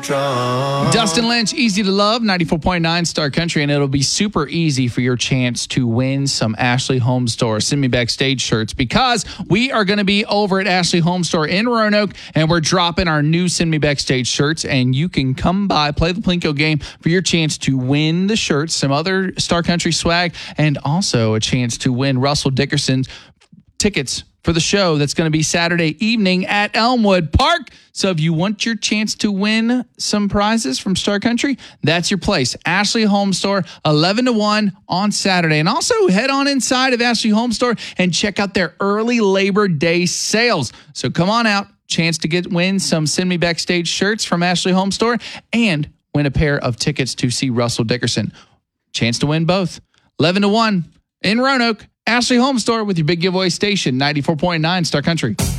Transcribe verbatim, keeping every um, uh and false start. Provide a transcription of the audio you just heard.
drunk. Dustin Lynch, Easy to Love, ninety-four point nine Star Country, and it'll be super easy for your chance to win some Ashley Home Store Send Me Backstage shirts because we are going to be over at Ashley Home Store in Roanoke, and we're dropping our new Send Me Backstage shirts, and you can come by, play the Plinko game for your chance to win the shirts, some other Star Country swag, and also a chance to win Russell Dickerson's tickets for the show that's going to be Saturday evening at Elmwood Park. So if you want your chance to win some prizes from Star Country, that's your place. Ashley Home Store, eleven to one on Saturday. And also head on inside of Ashley Home Store and check out their early Labor Day sales. So come on out, chance to get win some Send Me Backstage shirts from Ashley Home Store and win a pair of tickets to see Russell Dickerson. Chance to win both. eleven to one in Roanoke. Ashley Home Store with your big giveaway station, ninety-four point nine Star Country.